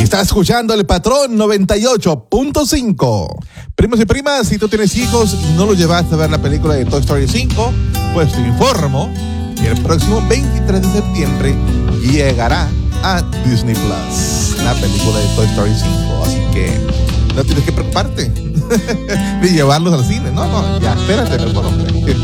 Estás escuchando El Patrón 98.5. Primos y primas, si tú tienes hijos y no los llevaste a ver la película de Toy Story 5, pues te informo que el próximo 23 de septiembre llegará a Disney Plus la película de Toy Story 5. Así que no tienes que preocuparte de llevarlos al cine. No, ya, espérate, mejor, hombre.